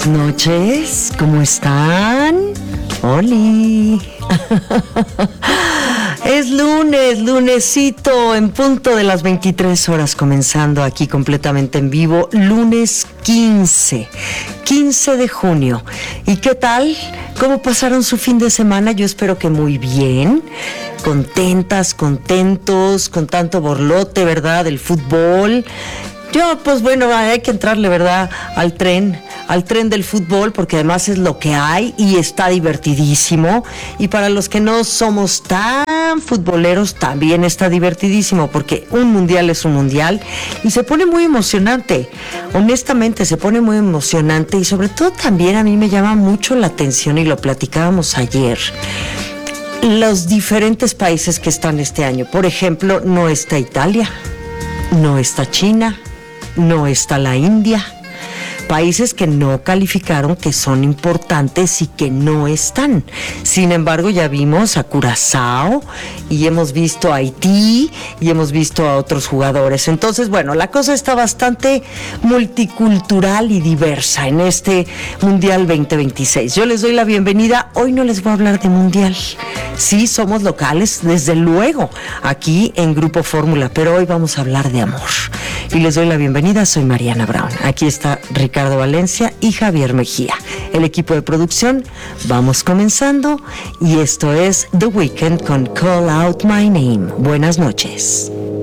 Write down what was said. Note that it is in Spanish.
buenas noches, ¿cómo están? ¡Holi! Es lunes, lunesito, en punto de las 23 horas, comenzando aquí completamente en vivo, lunes 15 de junio. ¿Y qué tal? ¿Cómo pasaron su fin de semana? Yo espero que muy bien, contentas, contentos, con tanto borlote, ¿verdad?, del fútbol. Yo, pues bueno, hay que entrarle, ¿verdad?, al tren del fútbol, porque además es lo que hay y está divertidísimo. Y para los que no somos tan futboleros, también está divertidísimo, porque un mundial es un mundial y se pone muy emocionante. Honestamente, se pone muy emocionante y sobre todo también a mí me llama mucho la atención, y lo platicábamos ayer, los diferentes países que están este año. Por ejemplo, no está Italia, no está China, no está la India. Países que no calificaron, que son importantes y que no están. Sin embargo, ya vimos a Curazao y hemos visto a Haití y hemos visto a otros jugadores. Entonces, bueno, la cosa está bastante multicultural y diversa en este Mundial 2026. Yo les doy la bienvenida. Hoy no les voy a hablar de Mundial. Sí, somos locales, desde luego, aquí en Grupo Fórmula, pero hoy vamos a hablar de amor. Y les doy la bienvenida, soy Mariana Brown. Aquí está Ricardo Valencia y Javier Mejía. El equipo de producción, vamos comenzando, y esto es The Weeknd con Call Out My Name. Buenas noches.